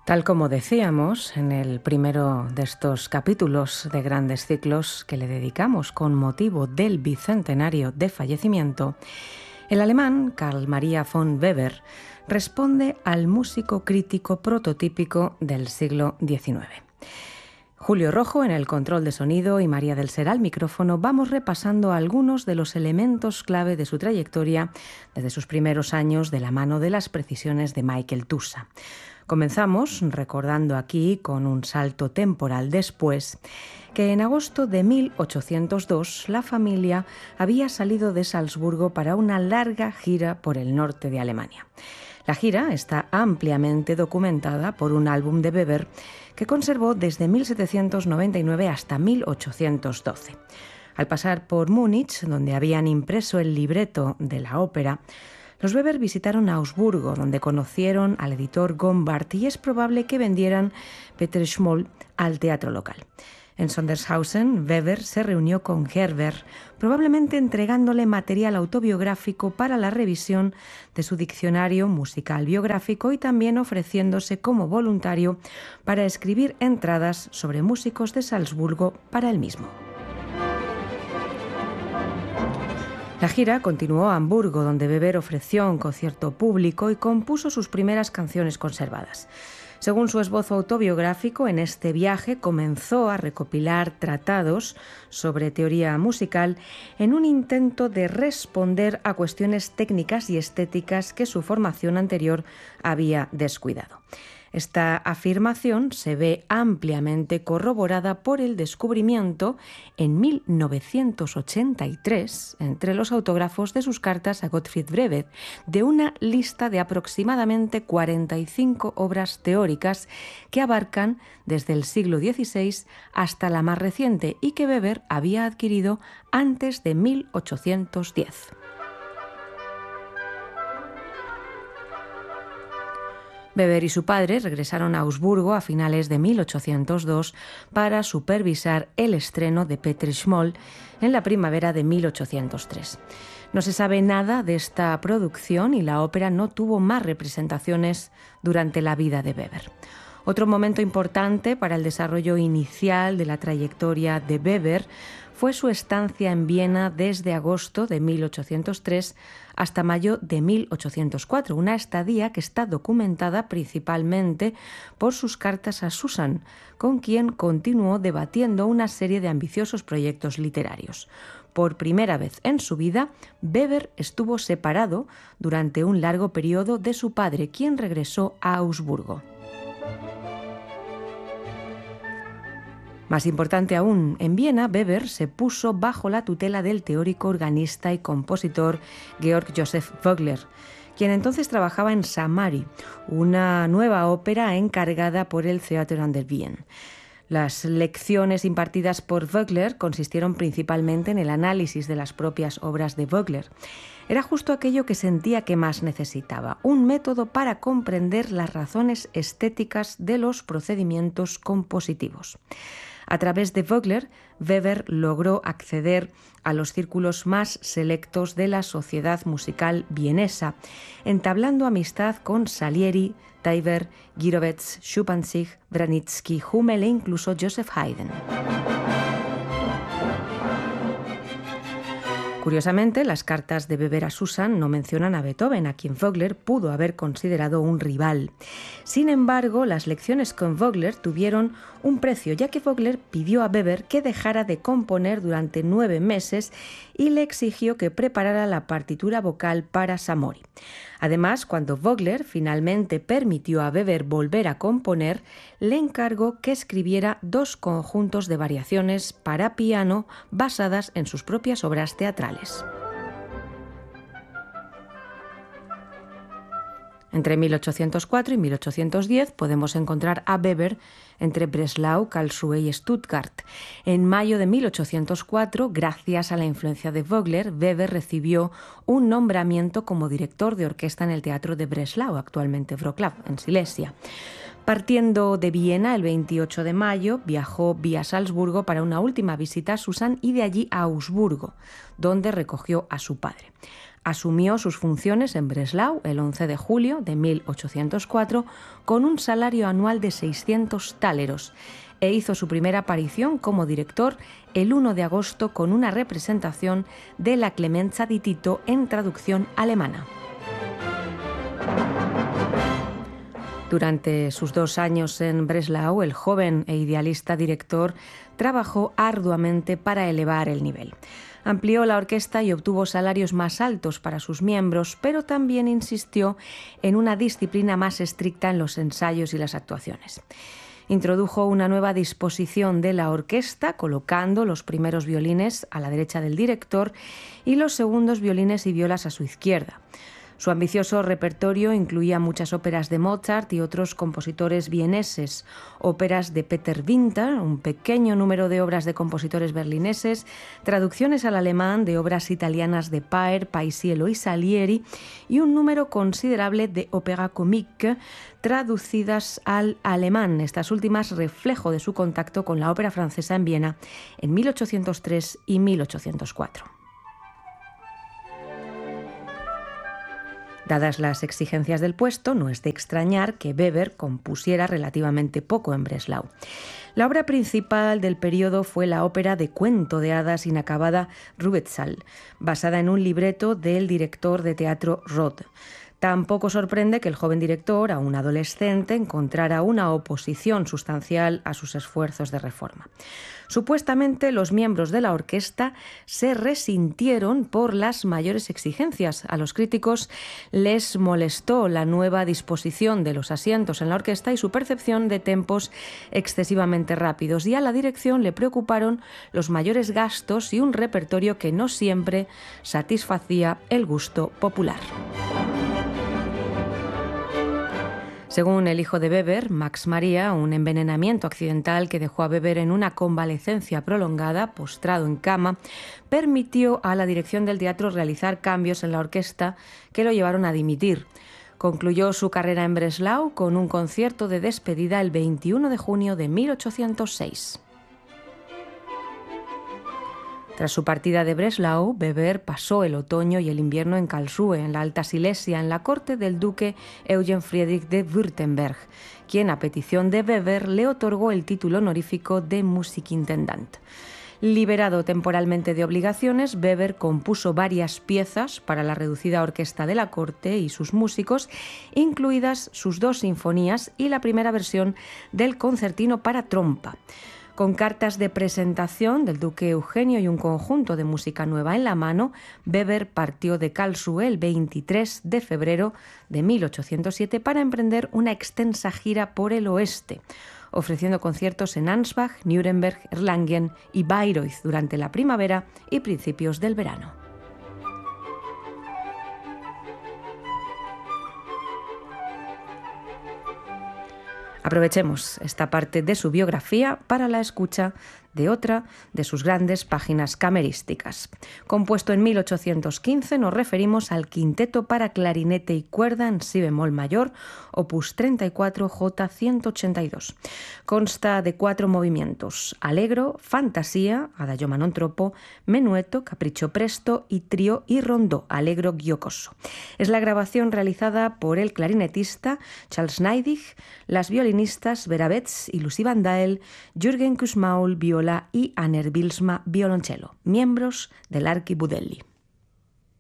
Tal como decíamos en el primero de estos capítulos de grandes ciclos que le dedicamos con motivo del bicentenario de fallecimiento, el alemán Carl Maria von Weber responde al músico crítico prototípico del siglo XIX. Julio Rojo en el control de sonido y María del Ser al micrófono vamos repasando algunos de los elementos clave de su trayectoria desde sus primeros años de la mano de las precisiones de Michael Tusa. Comenzamos recordando aquí, con un salto temporal después, que en agosto de 1802 la familia había salido de Salzburgo para una larga gira por el norte de Alemania. La gira está ampliamente documentada por un álbum de Weber que conservó desde 1799 hasta 1812. Al pasar por Múnich, donde habían impreso el libreto de la ópera, los Weber visitaron Augsburgo, donde conocieron al editor Gombart y es probable que vendieran Peter Schmoll al teatro local. En Sondershausen, Weber se reunió con Gerber, probablemente entregándole material autobiográfico para la revisión de su diccionario musical biográfico y también ofreciéndose como voluntario para escribir entradas sobre músicos de Salzburgo para él mismo. La gira continuó a Hamburgo, donde Weber ofreció un concierto público y compuso sus primeras canciones conservadas. Según su esbozo autobiográfico, en este viaje comenzó a recopilar tratados sobre teoría musical en un intento de responder a cuestiones técnicas y estéticas que su formación anterior había descuidado. Esta afirmación se ve ampliamente corroborada por el descubrimiento en 1983, entre los autógrafos de sus cartas a Gottfried Brevet, de una lista de aproximadamente 45 obras teóricas que abarcan desde el siglo XVI hasta la más reciente y que Weber había adquirido antes de 1810. Weber y su padre regresaron a Augsburgo a finales de 1802 para supervisar el estreno de Peter Schmoll en la primavera de 1803. No se sabe nada de esta producción y la ópera no tuvo más representaciones durante la vida de Weber. Otro momento importante para el desarrollo inicial de la trayectoria de Weber fue su estancia en Viena desde agosto de 1803 hasta mayo de 1804, una estadía que está documentada principalmente por sus cartas a Susan, con quien continuó debatiendo una serie de ambiciosos proyectos literarios. Por primera vez en su vida, Weber estuvo separado durante un largo periodo de su padre, quien regresó a Augsburgo. Más importante aún, en Viena, Weber se puso bajo la tutela del teórico, organista y compositor Georg Joseph Vogler, quien entonces trabajaba en Samari, una nueva ópera encargada por el Theater an der Wien. Las lecciones impartidas por Vogler consistieron principalmente en el análisis de las propias obras de Vogler. Era justo aquello que sentía que más necesitaba, un método para comprender las razones estéticas de los procedimientos compositivos. A través de Vogler, Weber logró acceder a los círculos más selectos de la sociedad musical vienesa, entablando amistad con Salieri, Teyber, Gyrowetz, Schuppanzig, Wranitzky, Hummel e incluso Joseph Haydn. Curiosamente, las cartas de Weber a Susan no mencionan a Beethoven, a quien Vogler pudo haber considerado un rival. Sin embargo, las lecciones con Vogler tuvieron un precio, ya que Vogler pidió a Weber que dejara de componer durante 9 meses y le exigió que preparara la partitura vocal para Samori. Además, cuando Vogler finalmente permitió a Weber volver a componer, le encargó que escribiera 2 conjuntos de variaciones para piano basadas en sus propias obras teatrales. Entre 1804 y 1810 podemos encontrar a Weber entre Breslau, Karlsruhe y Stuttgart. En mayo de 1804, gracias a la influencia de Vogler, Weber recibió un nombramiento como director de orquesta en el Teatro de Breslau, actualmente Wrocław, en Silesia. Partiendo de Viena el 28 de mayo, viajó vía Salzburgo para una última visita a Susan y de allí a Augsburgo, donde recogió a su padre. Asumió sus funciones en Breslau el 11 de julio de 1804 con un salario anual de 600 táleros e hizo su primera aparición como director el 1 de agosto con una representación de La Clemenza di Tito en traducción alemana. Durante sus 2 años en Breslau, el joven e idealista director trabajó arduamente para elevar el nivel. Amplió la orquesta y obtuvo salarios más altos para sus miembros, pero también insistió en una disciplina más estricta en los ensayos y las actuaciones. Introdujo una nueva disposición de la orquesta, colocando los primeros violines a la derecha del director y los segundos violines y violas a su izquierda. Su ambicioso repertorio incluía muchas óperas de Mozart y otros compositores vieneses, óperas de Peter Winter, un pequeño número de obras de compositores berlineses, traducciones al alemán de obras italianas de Paer, Paisiello y Salieri y un número considerable de ópera comique traducidas al alemán, estas últimas reflejo de su contacto con la ópera francesa en Viena en 1803 y 1804. Dadas las exigencias del puesto, no es de extrañar que Weber compusiera relativamente poco en Breslau. La obra principal del periodo fue la ópera de cuento de hadas inacabada Rubezahl, basada en un libreto del director de teatro Roth. Tampoco sorprende que el joven director, aún adolescente, encontrara una oposición sustancial a sus esfuerzos de reforma. Supuestamente, los miembros de la orquesta se resintieron por las mayores exigencias. A los críticos les molestó la nueva disposición de los asientos en la orquesta y su percepción de tempos excesivamente rápidos, y a la dirección le preocuparon los mayores gastos y un repertorio que no siempre satisfacía el gusto popular. Según el hijo de Weber, Max Maria, un envenenamiento accidental que dejó a Weber en una convalecencia prolongada, postrado en cama, permitió a la dirección del teatro realizar cambios en la orquesta que lo llevaron a dimitir. Concluyó su carrera en Breslau con un concierto de despedida el 21 de junio de 1806. Tras su partida de Breslau, Weber pasó el otoño y el invierno en Karlsruhe, en la Alta Silesia, en la corte del duque Eugen Friedrich de Württemberg, quien a petición de Weber le otorgó el título honorífico de Musikintendant. Liberado temporalmente de obligaciones, Weber compuso varias piezas para la reducida orquesta de la corte y sus músicos, incluidas sus 2 sinfonías y la primera versión del concertino para trompa. Con cartas de presentación del duque Eugenio y un conjunto de música nueva en la mano, Weber partió de Karlsruhe el 23 de febrero de 1807 para emprender una extensa gira por el oeste, ofreciendo conciertos en Ansbach, Nuremberg, Erlangen y Bayreuth durante la primavera y principios del verano. Aprovechemos esta parte de su biografía para la escucha de otra de sus grandes páginas camerísticas. Compuesto en 1815, nos referimos al Quinteto para clarinete y cuerda en si bemol mayor, opus 34, J 182. Consta de 4 movimientos: allegro, fantasía, adagio ma non troppo, menueto, capriccio presto y trío y rondó, allegro giocoso. Es la grabación realizada por el clarinetista Charles Neidig, las violinistas Vera Betz y Lucy Van Dael, Jürgen Kussmaul, viola, y Aner Bilsma, violonchelo, miembros del Archibudelli.